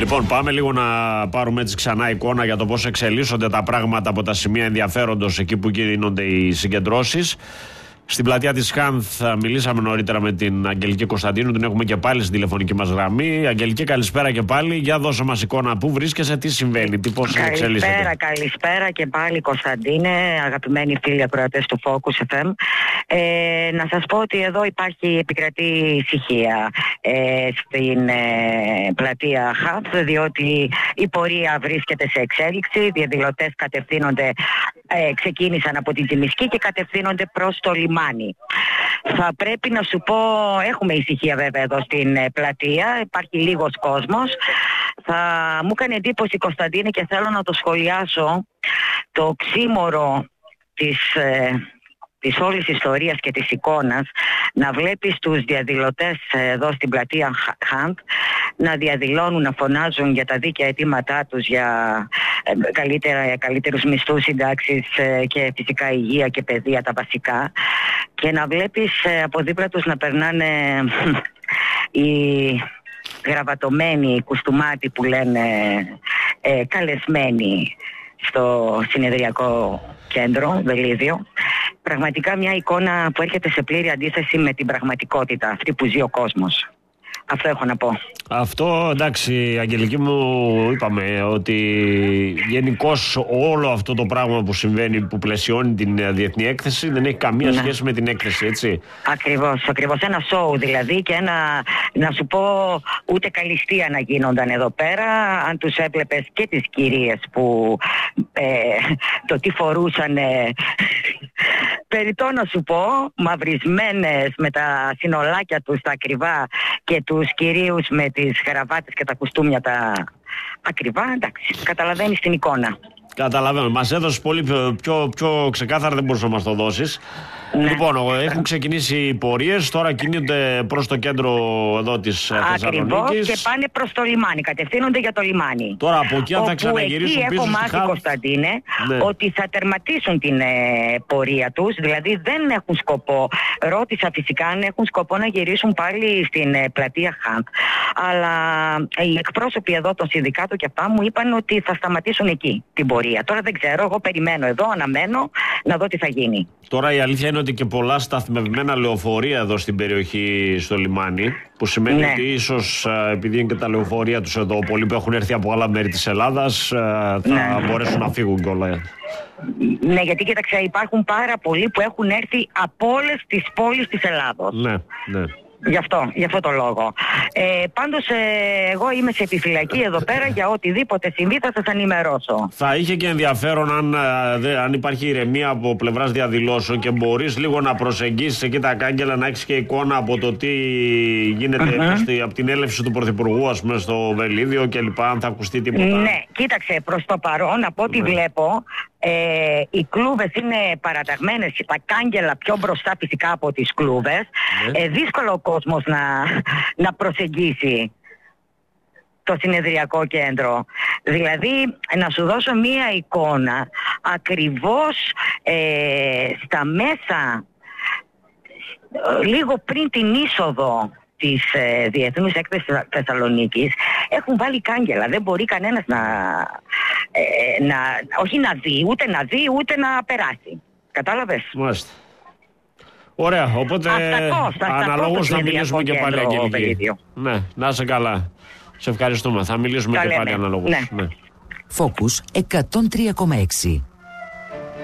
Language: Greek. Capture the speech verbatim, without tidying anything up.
Λοιπόν, πάμε λίγο να πάρουμε έτσι ξανά εικόνα για το πώς εξελίσσονται τα πράγματα από τα σημεία ενδιαφέροντος εκεί που γίνονται οι συγκεντρώσεις. Στην πλατεία της Χάνθ μιλήσαμε νωρίτερα με την Αγγελική Κωνσταντίνου, την έχουμε και πάλι στην τηλεφωνική μας γραμμή. Αγγελική, καλησπέρα και πάλι. Για δώσε μας εικόνα, πού βρίσκεσαι, τι συμβαίνει, τι πώς εξελίσσεται. Καλησπέρα, καλησπέρα και πάλι Κωνσταντίνε, αγαπημένοι φίλοι ακροατές του Focus εφ εμ. Ε, να σας πω ότι εδώ υπάρχει επικρατή ησυχία ε, στην ε, πλατεία Χάνθ, διότι η πορεία βρίσκεται σε εξέλιξη, οι διαδηλωτές κατευθύνονται, ε, ξεκίνησαν από την Τσιμισκή και κατευθύνονται προς το λιμάνι. Θα πρέπει να σου πω, έχουμε ησυχία βέβαια εδώ στην ε, πλατεία, υπάρχει λίγος κόσμος. Θα μου έκανε εντύπωση, Κωνσταντίνε, και θέλω να το σχολιάσω, το οξύμορο της, ε, της όλης ιστορίας και της εικόνας, να βλέπεις τους διαδηλωτές εδώ στην πλατεία Χάνθ να διαδηλώνουν, να φωνάζουν για τα δίκαια αιτήματά τους, για ε, καλύτερα, για καλύτερους μισθούς, συντάξεις ε, και φυσικά υγεία και παιδεία, τα βασικά, και να βλέπεις ε, από δίπλα τους να περνάνε οι γραβατωμένοι, κουστούμάτι που λένε, ε, καλεσμένοι στο συνεδριακό κέντρο, Βελίδιο. Πραγματικά μια εικόνα που έρχεται σε πλήρη αντίθεση με την πραγματικότητα αυτή που ζει ο κόσμος. Αυτό έχω να πω. Αυτό, εντάξει, Αγγελική μου, είπαμε ότι γενικώς όλο αυτό το πράγμα που συμβαίνει, που πλαισιώνει την διεθνή έκθεση, δεν έχει καμία να. σχέση με την έκθεση, έτσι. Ακριβώς, ακριβώς. Ένα σόου δηλαδή, και ένα, να σου πω, ούτε καλυστία να γίνονταν εδώ πέρα. Αν τους έβλεπες και τις κυρίες που ε, το τι φορούσαν, ε, περιττό να σου πω, μαυρισμένες με τα συνολάκια τους τα ακριβά και τους κυρίους με τις γραβάτες και τα κουστούμια τα ακριβά, εντάξει, καταλαβαίνεις την εικόνα. Καταλαβαίνω. Μας έδωσες πολύ πιο, πιο, πιο ξεκάθαρα, δεν μπορείς να μας το δώσεις. Ναι. Λοιπόν, έχουν ξεκινήσει οι πορείες, τώρα κινούνται προς το κέντρο εδώ της Θεσσαλονίκης. Ακριβώς, και πάνε προς το λιμάνι, κατευθύνονται για το λιμάνι. Τώρα από εκεί αν θα ξαναγυρίσουν πίσω στη Χάνθ, Κωνσταντίνε, ναι, ότι θα τερματίσουν την ε, πορεία τους, δηλαδή δεν έχουν σκοπό, ρώτησα φυσικά αν έχουν σκοπό να γυρίσουν πάλι στην ε, πλατεία Χάνθ, αλλά ε, οι εκπρόσωποι εδώ των συνδικάτων και αυτά μου είπαν ότι θα σταματήσουν εκεί την πορεία. Τώρα δεν ξέρω, εγώ περιμένω εδώ, αναμένω να δω τι θα γίνει. Τώρα η αλήθεια είναι ότι και πολλά σταθμευμένα λεωφορεία εδώ στην περιοχή στο λιμάνι, που σημαίνει, ναι, ότι ίσως επειδή είναι και τα λεωφορεία τους εδώ, πολλοί που έχουν έρθει από άλλα μέρη της Ελλάδας θα, ναι, μπορέσουν να φύγουν κιόλα. Ναι, γιατί κοίταξε, υπάρχουν πάρα πολλοί που έχουν έρθει από όλες τις πόλεις της Ελλάδος. Ναι, ναι. Γι' αυτό, γι' αυτό το λόγο. Ε, πάντως ε, εγώ είμαι σε επιφυλακή εδώ πέρα, για οτιδήποτε συμβεί θα σας ενημερώσω. Θα είχε και ενδιαφέρον αν, δε, αν υπάρχει ηρεμία από πλευράς διαδηλώσεων και μπορείς λίγο να προσεγγίσεις εκεί τα κάγκελα, να έχεις και εικόνα από το τι γίνεται mm-hmm. από την έλευση του Πρωθυπουργού, ας πούμε, στο Βελίδιο κλπ. Αν θα ακουστεί τίποτα. Ναι, κοίταξε, προς το παρόν, από ό,τι ναι. βλέπω, Ε, οι κλούβες είναι παραταγμένες, τα κάγκελα πιο μπροστά φυσικά από τις κλούβες. Ναι. Ε, δύσκολο ο κόσμος να, να προσεγγίσει το συνεδριακό κέντρο. Δηλαδή, να σου δώσω μία εικόνα, ακριβώς ε, στα μέσα, λίγο πριν την είσοδο της ε, Διεθνούς Έκθεσης Θεσσαλονίκης, έχουν βάλει κάγκελα. Δεν μπορεί κανένας να, ε, να, όχι να δει, ούτε να δει, ούτε να περάσει. Κατάλαβες? Μάλιστα. Ωραία, οπότε αναλόγως θα μιλήσουμε και πάλι, Αγγελική. Ναι, να είσαι καλά. Σε ευχαριστούμε. Θα μιλήσουμε Καλέ, και πάλι ναι. αναλόγως. Ναι. Focus εκατόν τρία κόμμα έξι.